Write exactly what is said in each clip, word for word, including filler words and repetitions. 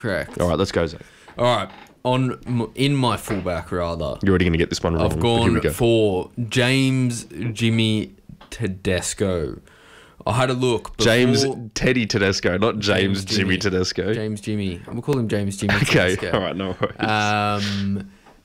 Correct. All right, let's go, Zach. All right. On in my fullback, rather, You're already going to get this one wrong. I've but here we gone go. for James Jimmy Tedesco. I had a look. Before, James Teddy Tedesco, not James, James Jimmy, Jimmy. Tedesco. James Jimmy. I'm gonna call him James Jimmy Okay, Tedesco. all right, no worries. Um,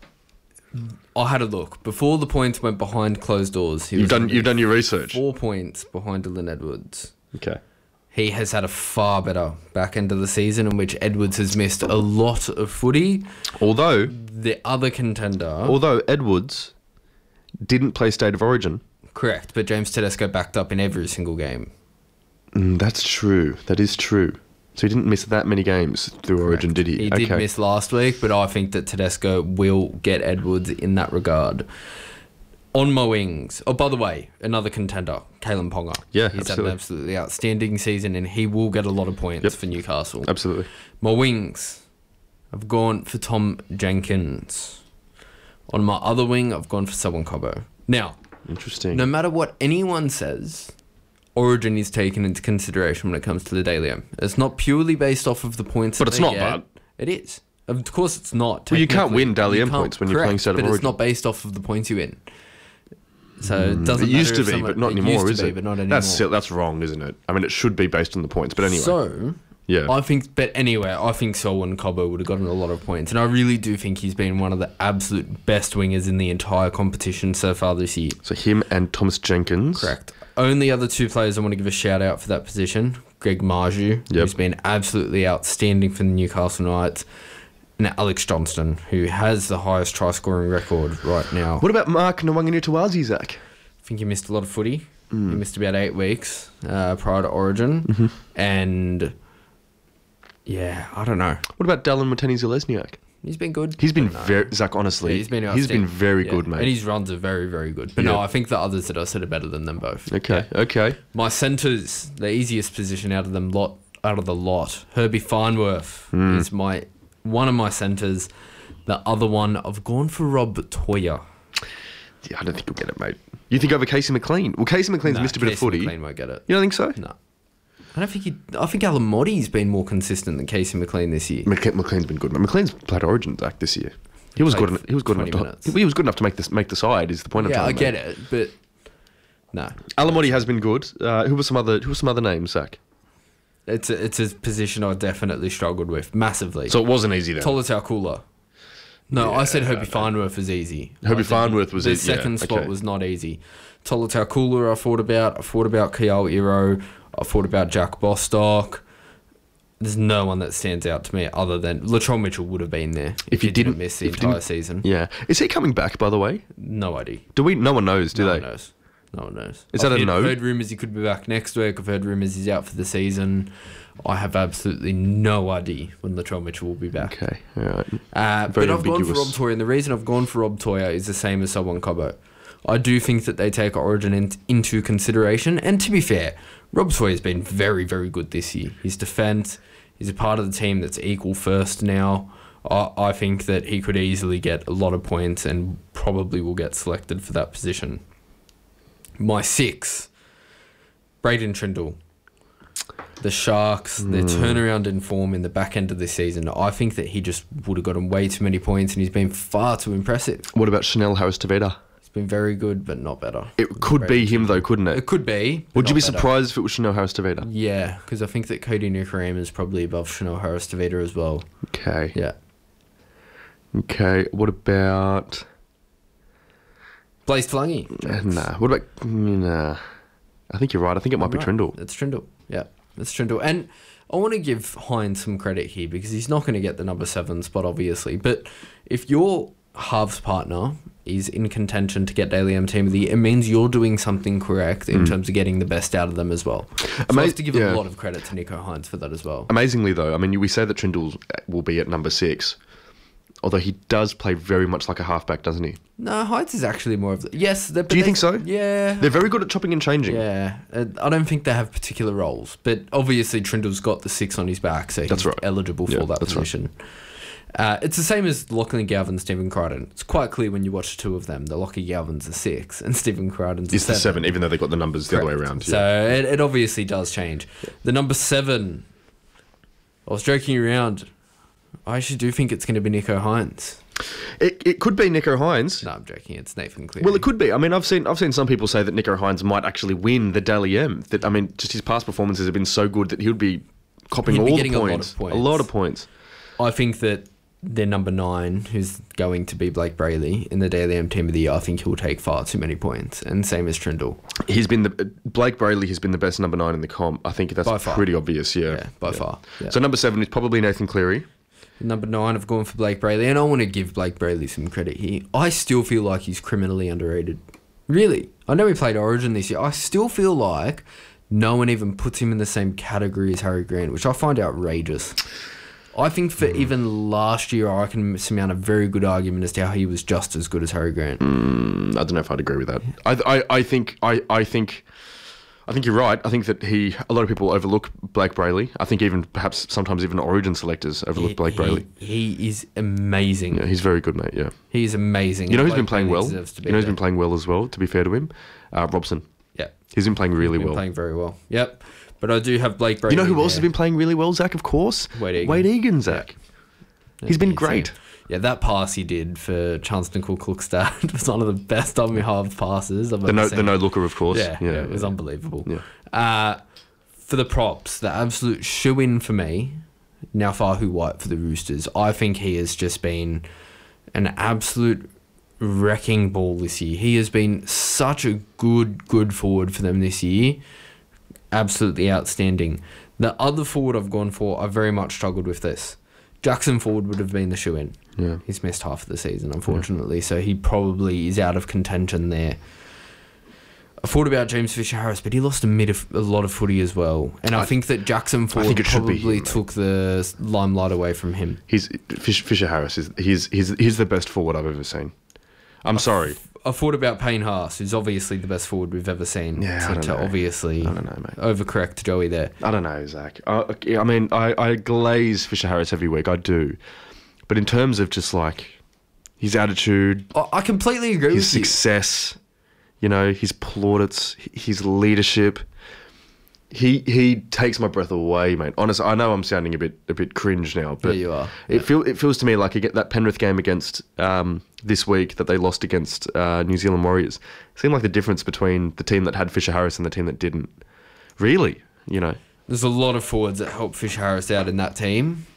I had a look before the points went behind closed doors. He you've was done only you've done your research. four points behind Dylan Edwards. Okay. He has had a far better back end of the season in which Edwards has missed a lot of footy. Although The other contender, although Edwards didn't play State of Origin. correct, but James Tedesco backed up in every single game. Mm, that's true. That is true. So he didn't miss that many games through Origin, did he? He did miss last week, but I think that Tedesco will get Edwards in that regard. On my wings. Oh, by the way, another contender, Kalen Ponga. Yeah, He's absolutely. had an absolutely outstanding season, and he will get a lot of points Yep. for Newcastle. Absolutely. My wings, I've gone for Tom Jenkins. On my other wing, I've gone for Selwyn Cobbo. Now, Interesting. no matter what anyone says, Origin is taken into consideration when it comes to the Dally M. It's not purely based off of the points. But that it's they not, get. bud. It is. Of course, it's not. Well, you can't technically. win Dally You M can't- points when you're playing correct, State of but Origin. it's not based off of the points you win. So it doesn't. It used matter to if be, someone- but not it anymore, used to is be, it? But not anymore. That's sil- that's wrong, isn't it? I mean, it should be based on the points, but anyway. So, yeah. I think, but anyway, I think Selwyn Cobbo would have gotten a lot of points, and I really do think he's been one of the absolute best wingers in the entire competition so far this year. So him and Thomas Jenkins. Correct. Only other two players I want to give a shout out for that position: Greg Marju, Yep. who's been absolutely outstanding for the Newcastle Knights, and Alex Johnston, who has the highest try scoring record right now. What about Mark Nwanganu-Tawazi, Zach? I think he missed a lot of footy. Mm. He missed about eight weeks uh, prior to Origin, Mm-hmm. and yeah, I don't know. What about Dallin Watene-Zelezniak? He's been good. He's been but no. very Zach. Honestly, Yeah, he's been he's been outstanding. very Yeah. good, mate. And his runs are very, very good. But no, Yeah. I think the others that I said are better than them both. Okay, okay. My centres, the easiest position out of them lot, out of the lot, Herbie Farnworth Hmm. is my one of my centres. The other one, I've gone for Rob Toya. Yeah, I don't think you'll get it, mate. You think over Casey McLean? Well, Casey McLean's No, missed a bit of Casey footy. McLean won't get it. You don't think so? No. I don't think he. I think Alan Motti's been more consistent than Casey McLean this year. McLean, McLean's been good. mate. McLean's played Origin, Zach, this year. He was Played good. en- He was good enough twenty to. minutes. He was good enough to make this make the side. Is the point I'm Yeah, trying I to get make. it, but no. Alamotti has been good. Uh, who were some other? Who were some other names, Zach? It's a, it's a position I definitely struggled with massively. So it wasn't easy then. Tolotau Kula. No, I said Yeah, Herbie no. Farnworth was easy. Herbie I didn't- Farnworth was the easy, yeah, second spot okay. was not easy. Tolotau Kula I thought about. I thought about Kyle Iro. I thought about Jack Bostock. There's no one that stands out to me other than Latrell Mitchell would have been there If he didn't- miss the if he entire didn't- season. Yeah. Is he coming back? By the way, No idea. do we? No one knows, do no they? one knows. No one knows. Is I've that a heard, no? heard rumours he could be back next week. I've heard rumours he's out for the season. I have absolutely no idea when Latrell Mitchell will be back. Okay. All right. Uh, Very but I've gone for Rob ambiguous. Toya, and the reason I've gone for Rob Toya is the same as Selwyn Cobbo. I do think that they take Origin in, into consideration, and to be fair, Rob Toya has been very, very good this year. His defence, he's a part of the team that's equal first now. I, I think that he could easily get a lot of points and probably will get selected for that position. My six, Braden Trindle. The Sharks, their Hmm. turnaround in form in the back end of this season, I think that he just would have gotten way too many points and he's been far too impressive. What about Chanel Harris-Tavita? He's been very good, but not better. It could be him though, couldn't it? It could be. but Would you not be better. surprised if it was Chanel Harris-Tavita? Yeah, because I think that Cody Nukaram is probably above Chanel Harris-Tavita as well. Okay. Yeah. Okay. What about? Blaze Flungy. Uh, Nah. What about? mm, Nah. I think you're right. I think it might be Right. Trindle. It's Trindle. Yeah, it's Trindle. And I want to give Hines some credit here because he's not going to get the number seven spot, obviously. But if your halves partner is in contention to get Daily M Team of the Year, it means you're doing something correct in terms of getting the best out of them as well. So Ama- I have to give yeah. a lot of credit to Nico Hines for that as well. Amazingly though, I mean, we say that Trindle will be at number six, although he does play very much like a halfback, doesn't he? No, Hines is actually more of the... Yes. they're- but Do you they- think so? Yeah. They're very good at chopping and changing. Yeah, uh, I don't think they have particular roles, but obviously Trindle's got the six on his back, so he's That's right. eligible for Yeah, that that's right. position. Uh, it's the same as Lachlan Galvin, Stephen Crichton. It's quite clear when you watch two of them that Lachlan Galvin's a six and Stephen Crichton's a It's the seven. seven, even though they got the numbers the other way Correct. around. So Yeah. it, it obviously does change. The number seven, I was joking around I actually do think it's going to be Nico Hines. It, it could be Nico Hines. No, I'm joking. It's Nathan Cleary. Well, it could be. I mean, I've seen I've seen some people say that Nico Hines might actually win the Dally M. That I mean, just his past performances have been so good that he would be copping He'd be all getting the a lot points. of points. A lot of points. I think that their number nine, who's going to be Blake Brayley in the Daily M Team of the Year, I think he'll take far too many points. And same as Trindle. He's been the Blake Brayley has been the best number nine in the comp. I think that's By far. pretty obvious. Yeah, Yeah, by far. Yeah. So number seven is probably Nathan Cleary. Number nine, I've gone for Blake Brayley, and I want to give Blake Brayley some credit here. I still feel like he's criminally underrated. Really. I know he played Origin this year. I still feel like no one even puts him in the same category as Harry Grant, which I find outrageous. I think for mm. even last year, I can surmount a very good argument as to how he was just as good as Harry Grant. Mm, I don't know if I'd agree with that. I, I, I think I, I think I think you're right. I think that he a lot of people overlook Blake Brayley. I think even perhaps sometimes even Origin selectors overlook he, Blake Brayley. He, he is amazing. Yeah, he's very good, mate. Yeah, he is amazing. You know who's Blake been playing Brayley well. deserves to be You know who's there. been playing well as well. To be fair to him, uh, Robson. Yeah, he's been playing really he's been well. Playing very well. Yep. But I do have Blake Brayley. You know who else there. has been playing really well, Zach? Of course, Wade Egan. Wade Egan, Zach. Yeah. He's been He's great. seen- Yeah, that pass he did for Chancellor Cook-Klukstad was one of the best dummy half passes I've The ever no, seen. the no looker, of course. Yeah, yeah, yeah, it was yeah. unbelievable. Yeah. Uh, for the props, the absolute shoe-in for me, Naufahu White for the Roosters. I think he has just been an absolute wrecking ball this year. He has been such a good, good forward for them this year. Absolutely outstanding. The other forward I've gone for, I very much struggled with this. Jackson Ford would have been the shoe-in. Yeah. He's missed half of the season, unfortunately, yeah. so he probably is out of contention there. I thought about James Fisher-Harris, but he lost a, mid of, a lot of footy as well. And I, I think that Jackson Ford think it should probably be him, took the limelight away from him. He's Fish, Fisher Harris is he's he's he's the best forward I've ever seen. I'm sorry. I thought about Payne Haas, who's obviously the best forward we've ever seen. Yeah, to, I don't to know. obviously I don't know, mate. overcorrect Joey there. I don't know, Zach. I, I mean, I, I glaze Fisher Harris every week. I do, but in terms of just like his attitude, I, I completely agree his with you. success, you know, his plaudits, his leadership. He he takes my breath away, mate. Honestly, I know I'm sounding a bit a bit cringe now, but Yeah, you are. It Yeah. feel it feels to me like you get that Penrith game against um, this week that they lost against uh, New Zealand Warriors. It seemed like the difference between the team that had Fisher Harris and the team that didn't. Really, you know. There's a lot of forwards that helped Fisher Harris out in that team.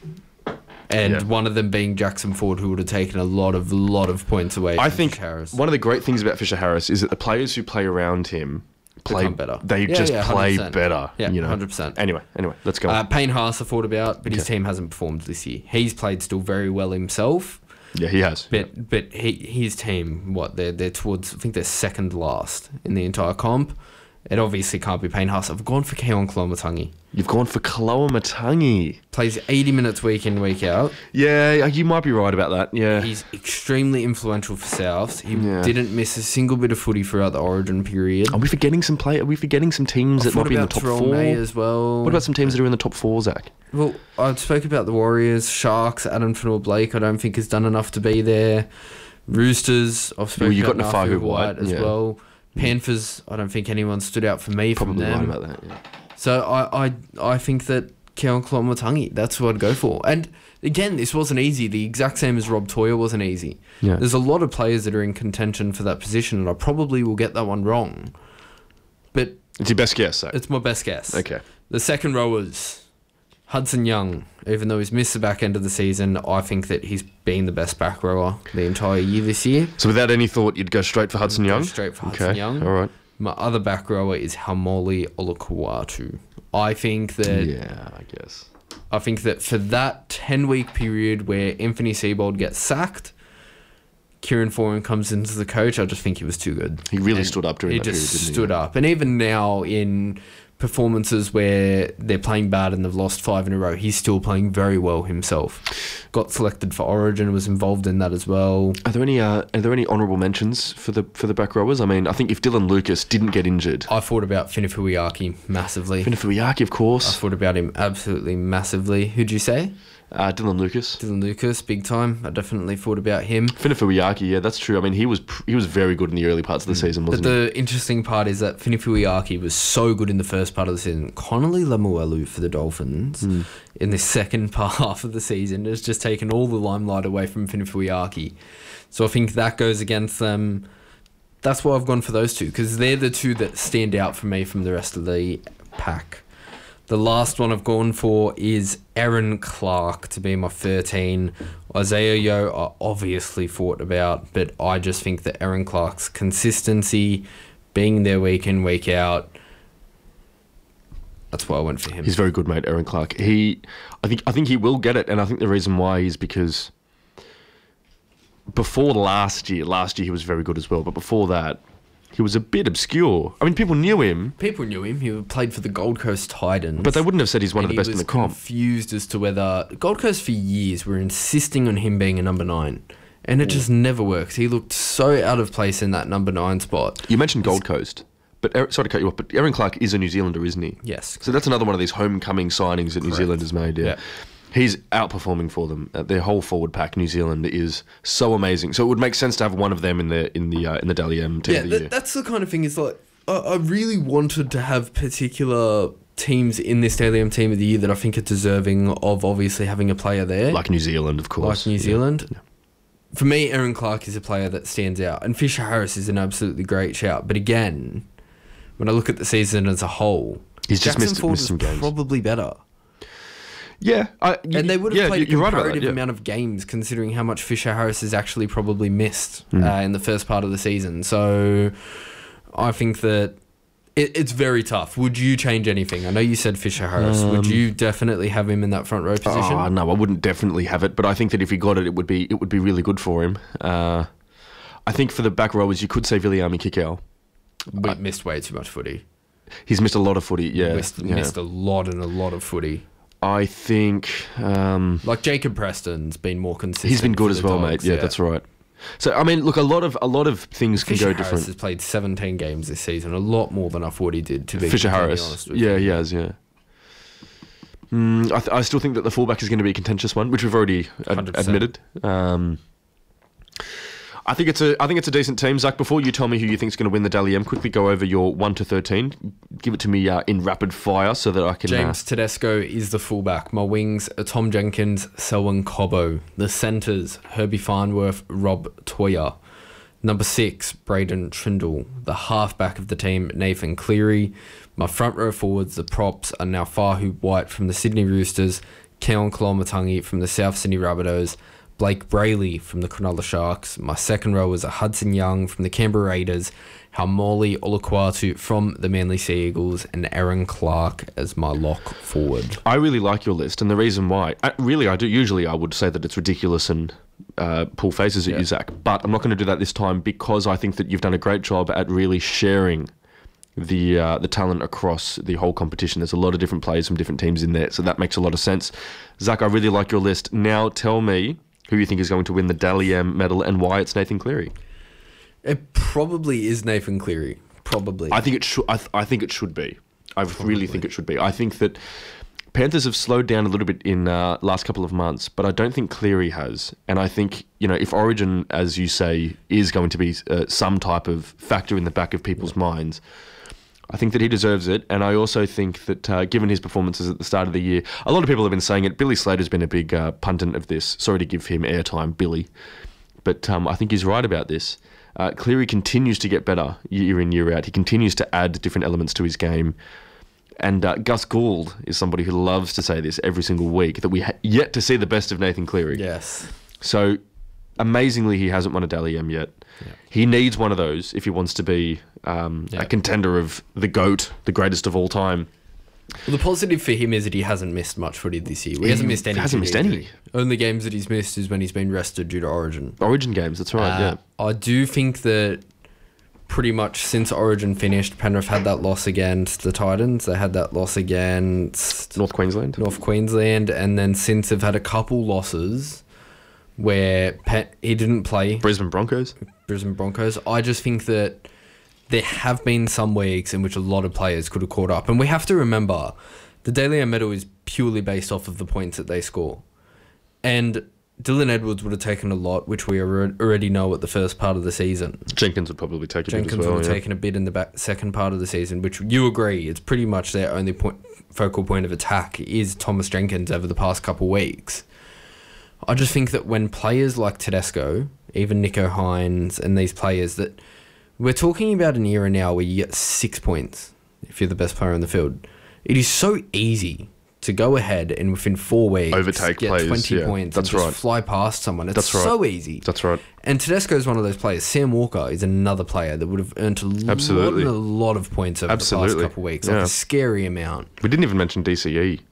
And Yeah. one of them being Jackson Ford, who would have taken a lot of lot of points away from I think Fisher Harris. one of the great things about Fisher Harris is that the players who play around him play Become better. They Yeah, just yeah, play one hundred percent. better. Yeah, you know? one hundred percent. Anyway, anyway, let's go. Uh, on. Payne Haas I thought about, but his Okay. team hasn't performed this year. He's played still very well himself, Yeah, he has. but but he, his team, what they're they're towards, I think they're second last in the entire comp. It obviously can't be Payne Haas. I've gone for Keon Koloamatangi. You've gone for Koloamatangi. Plays eighty minutes week in, week out. Yeah, you might be right about that. Yeah. He's extremely influential for Souths. He Yeah. didn't miss a single bit of footy throughout the Origin period. Are we forgetting some play? Are we forgetting some teams that Thought might be in the about top Terrell four? May as well. What about some teams that are in the top four, Zach? Well, I spoke about the Warriors, Sharks, Adam Fanua-Blake. I don't think has done enough to be there. Roosters, I've spoken Well, you about got Nafu Nafahu White White, as yeah. well. Panthers, I don't think anyone stood out for me Probably from right them. about that. Yeah. So I, I, I think that Keon Koloamatangi, that's what I'd go for. And again, this wasn't easy. The exact same as Rob Toyer wasn't easy. Yeah. There's a lot of players that are in contention for that position, and I probably will get that one wrong. But It's your best guess, Zach. it's my best guess. Okay. The second rowers, Hudson Young. Even though he's missed the back end of the season, I think that he's been the best back rower the entire year this year. So without any thought, you'd go straight for Hudson Go Young? straight for Hudson Okay. Young. All right. My other back rower is Haumole Olukuwatu. I think that Yeah, I guess. I think that for that ten-week period where Anthony Seibold gets sacked, Kieran Foran comes into the coach, I just think he was too good. He really And stood up during he that just period, didn't he? stood up. And even now in performances where they're playing bad and they've lost five in a row, he's still playing very well himself. Got selected for Origin, was involved in that as well. Are there any uh, are there any honourable mentions for the for the back rowers? I mean, I think if Dylan Lucas didn't get injured, I thought about Finifuiaki massively. Finifuyaki, of I course. thought about him absolutely massively. Who'd you say? Uh, Dylan Lucas. Dylan Lucas, big time. I definitely thought about him. Finifuiaki, yeah, that's true. I mean, he was pr- he was very good in the early parts of the season, But wasn't he? the interesting part is that Finifuiaki was so good in the first part of the season. Connolly Lemuelu for the Dolphins Hmm. in the second part half of the season has just taken all the limelight away from Finifuiaki. So I think that goes against them. That's why I've gone for those two, because they're the two that stand out for me from the rest of the pack. The last one I've gone for is Aaron Clark to be my thirteen. Isaiah Yo I obviously thought about, but I just think that Aaron Clark's consistency, being there week in, week out, that's why I went for him. He's very good, mate, Aaron Clark. He, I think, I think he will get it, and I think the reason why is because before last year, last year he was very good as well, but before that, he was a bit obscure. I mean, people knew him, People knew him. He played for the Gold Coast Titans. but they wouldn't have said he's one of and the best he in was the comp. confused as to whether Gold Coast for years were insisting on him being a number nine, and it just never worked. He looked so out of place in that number nine spot. You mentioned Gold Coast, but Er- sorry to cut you off, but Aaron Clark is a New Zealander, isn't he? Yes. So that's another one of these homecoming signings that New Correct. Zealand has made. Yeah. Yeah. He's outperforming for them. Uh, their whole forward pack, New Zealand, is so amazing. So it would make sense to have one of them in the in the uh, in the Dally M team Yeah, of the year. that, that's the kind of thing. Is like I, I really wanted to have particular teams in this Daily M team of the year that I think are deserving of obviously having a player there, Like New Zealand, of course. like New Yeah. Zealand. For me, Aaron Clark is a player that stands out, and Fisher Harris is an absolutely great shout. But again, when I look at the season as a whole, He's just Jackson missed, Ford missed some was games. probably better. Yeah, I, y- And they would have yeah, played a you're right about comparative that, yeah. amount of games, considering how much Fisher Harris has actually probably missed Mm. uh, in the first part of the season. So I think that it, it's very tough. Would you change anything? I know you said Fisher Harris. would Um, you definitely have him in that front row position? Oh, no, I wouldn't definitely have it, but I think that if he got it, it would be it would be really good for him. Uh, I think for the back rowers, you could say Viliami Kikau. We missed way too much footy. He's missed a lot of footy. Yeah, missed, yeah. missed a lot and a lot of footy. I think um, Like Jacob Preston's been more consistent. he's been good for as the well, Dogs, mate. Yeah, that's right. So I mean, look, a lot of a lot of things can Fisher go Harris different. has played seventeen games this season, a lot more than I thought he did. To be Fisher completely Harris, honest with yeah, you. he has, yeah. Mm, I, th- I still think that the fullback is going to be a contentious one, which we've already ad- one hundred percent. admitted. Um, I think it's a I think it's a decent team. Zach, before you tell me who you think is going to win the Dally M, quickly go over your one to thirteen. Give it to me uh, in rapid fire so that I can. James Tedesco is the fullback. My wings are Tom Jenkins, Selwyn Cobbo. The centres, Herbie Farnworth, Rob Toyer. Number six, Braden Trindle. The halfback of the team, Nathan Cleary. My front row forwards, the props, are now Fahu White from the Sydney Roosters, Keon Kolomatangi from the South Sydney Rabbitohs, Blake Brayley from the Cronulla Sharks. My second row was a Hudson Young from the Canberra Raiders, Haumole Olukwatu from the Manly Sea Eagles, and Aaron Clark as my lock forward. I really like your list, and the reason why, I, really, I do. Usually, I would say that it's ridiculous and uh, pull faces at Yeah. you, Zach. But I'm not going to do that this time because I think that you've done a great job at really sharing the uh, the talent across the whole competition. There's a lot of different players from different teams in there, so that makes a lot of sense. Zach, I really like your list. Now, tell me who you think is going to win the Dally M medal and why it's Nathan Cleary. It probably is Nathan Cleary. Probably. I think it should. I, th- I think it should be. I really think it should be. I think that Panthers have slowed down a little bit in uh, last couple of months, but I don't think Cleary has. And I think, you know, if Origin, as you say, is going to be uh, some type of factor in the back of people's minds, I think that he deserves it. And I also think that uh, given his performances at the start of the year, a lot of people have been saying it. Billy Slater's been a big uh, pundit of this. Sorry to give him airtime, Billy. But um, I think he's right about this. Uh, Cleary continues to get better year in, year out. He continues to add different elements to his game. And uh, Gus Gould is somebody who loves to say this every single week, that we ha- yet to see the best of Nathan Cleary. yes. So, amazingly, he hasn't won a Dally M yet. Yeah. He needs one of those if he wants to be um, Yeah. a contender of the GOAT, the greatest of all time. Well, the positive for him is that he hasn't missed much footy this year. He, He hasn't missed any. hasn't due to missed any. injury. Only games that he's missed is when he's been rested due to Origin. Origin games, that's right, Uh, I do think that pretty much since Origin finished, Penrith had that loss against the Titans. They had that loss against yeah. North Queensland. North Queensland, and then since they've had a couple losses where Pe- he didn't play Brisbane Broncos. Brisbane Broncos. I just think that there have been some weeks in which a lot of players could have caught up. And we have to remember, the Dally M medal is purely based off of the points that they score. And Dylan Edwards would have taken a lot, which we alre- already know at the first part of the season. Jenkins would probably take a Jenkins bit as well. would have yeah. taken a bit in the back, second part of the season, which you agree, it's pretty much their only point, focal point of attack is Thomas Jenkins over the past couple of weeks. I just think that when players like Tedesco, even Nico Hines and these players, that we're talking about an era now where you get six points if you're the best player on the field. It is so easy to go ahead and within four weeks Overtake get players, twenty yeah. points That's and just right. fly past someone. It's That's right. so easy. That's right. And Tedesco is one of those players. Sam Walker is another player that would have earned a, Absolutely. lot, a lot of points over Absolutely. the past couple of weeks. Like Yeah. a scary amount. We didn't even mention D C E.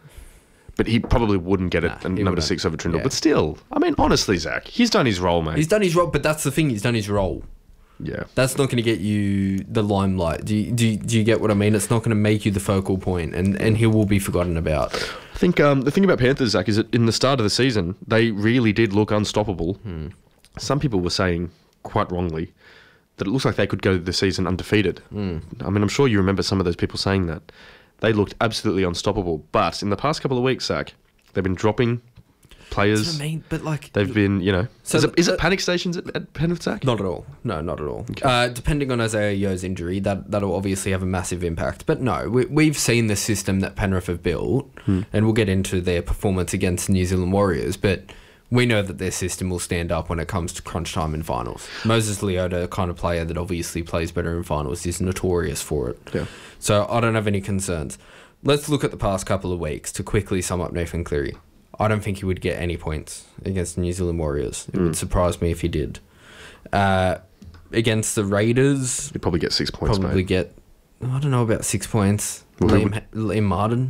But he probably wouldn't get it Nah, at he number wouldn't. six over Trindle. Yeah. But still, I mean, honestly, Zach, he's done his role, mate. He's done his role, but that's the thing. He's done his role. yeah. That's not going to get you the limelight. Do you, do, you, do you get what I mean? It's not going to make you the focal point, and, and he will be forgotten about. I think um, the thing about Panthers, Zach, is that in the start of the season, they really did look unstoppable. Hmm. Some people were saying, quite wrongly, that it looks like they could go the season undefeated. Hmm. I mean, I'm sure you remember some of those people saying that. They looked absolutely unstoppable. But in the past couple of weeks, Zach, they've been dropping players. That's what I mean, but like... They've been, you know... So is, it, is the- it panic stations at, at Penrith, Zach? Not at all. No, not at all. Uh, depending on Isaiah Yo's injury, that, that'll obviously have a massive impact. But no, we, we've seen the system that Penrith have built, Hmm. and we'll get into their performance against the New Zealand Warriors, but we know that their system will stand up when it comes to crunch time in finals. Moses Leota, the kind of player that obviously plays better in finals, is notorious for it. Yeah. So I don't have any concerns. Let's look at the past couple of weeks to quickly sum up Nathan Cleary. I don't think he would get any points against the New Zealand Warriors. It Mm. would surprise me if he did. Uh, against the Raiders, You'd probably get six points, probably mate. get, I don't know about six points. Well, who Liam, Liam Martin.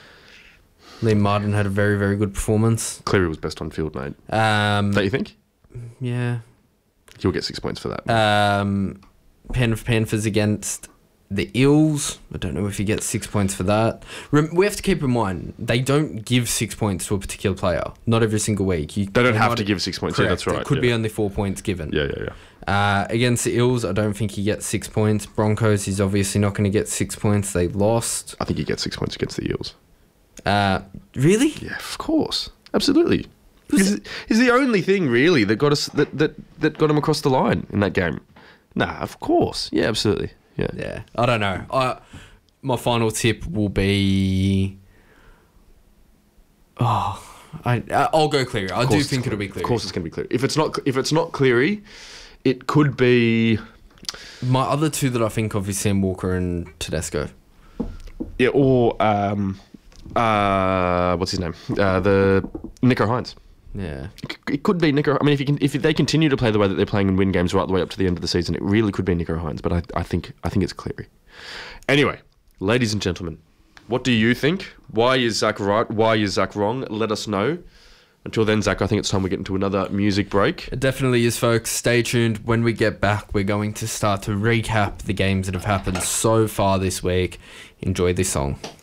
Liam Martin had a very, very good performance. Cleary was best on field, mate. Um, Don't you think? yeah. You'll get six points for that. Um, Penrith Panthers against the Eels. I don't know if you get six points for that. Rem- we have to keep in mind, they don't give six points to a particular player. Not every single week. You, They don't have might- to give six points. Yeah, Correct. that's right. It could yeah. be only four points given. Yeah, yeah, yeah. Uh, against the Eels, I don't think he gets six points. Broncos, he's obviously not going to get six points. They lost. I think you get six points against the Eels. Uh, really? Yeah, of course. Absolutely. Was He's, he's the only thing really that got us that, that, that got him across the line in that game. Nah, of course. Yeah, absolutely. Yeah. Yeah. I don't know. I, my final tip will be... Oh, I, I'll go Cleary. I Of do course think it's it'll be Cleary. Cleary. Of course it's going to be Cleary. If it's not if it's not Cleary, it could be My other two that I think of is Sam Walker and Tedesco. yeah, or um uh what's his name? Uh the Nico Hines. Yeah. It could be Nico. I mean, if you can, if they continue to play the way that they're playing and win games right the way up to the end of the season, it really could be Nico Hines. But I, I think, I think it's Cleary. Anyway, ladies and gentlemen, what do you think? Why is Zach right? Why is Zach wrong? Let us know. Until then, Zach, I think it's time we get into another music break. It definitely is, folks. Stay tuned. When we get back, we're going to start to recap the games that have happened so far this week. Enjoy this song.